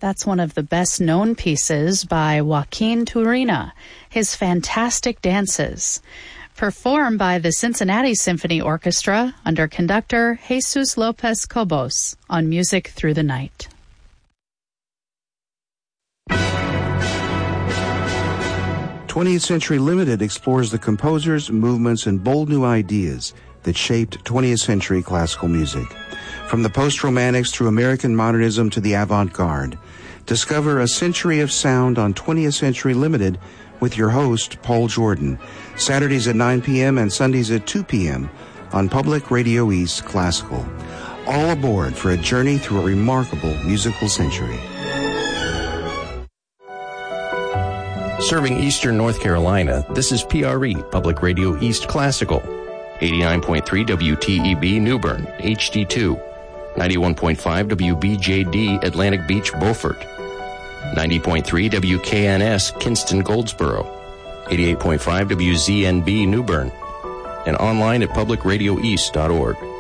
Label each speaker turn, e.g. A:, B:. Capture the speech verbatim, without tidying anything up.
A: That's one of the best-known pieces by Joaquin Turina, his fantastic dances, performed by the Cincinnati Symphony Orchestra under conductor Jesus Lopez Cobos on Music Through the Night.
B: twentieth Century Limited explores the composers, movements, and bold new ideas that shaped twentieth century classical music. From the post-romantics through American modernism to the avant-garde, discover a century of sound on twentieth Century Limited with your host, Paul Jordan, Saturdays at nine p.m. and Sundays at two p.m. on Public Radio East Classical. All aboard for a journey through a remarkable musical century.
C: Serving Eastern North Carolina, this is P R E, Public Radio East Classical. eighty-nine point three W T E B New Bern, H D two. ninety-one point five W B J D Atlantic Beach, Beaufort. ninety point three W K N S Kinston, Goldsboro. eighty-eight point five W Z N B New Bern. And online at public radio east dot org.